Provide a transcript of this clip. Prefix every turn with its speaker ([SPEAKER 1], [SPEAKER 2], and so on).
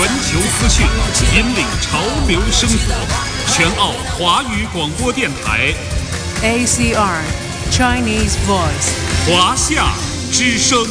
[SPEAKER 1] 全球资讯，引领潮流生活。全澳华语广播电台
[SPEAKER 2] ACR Chinese Voice
[SPEAKER 1] 华夏之声。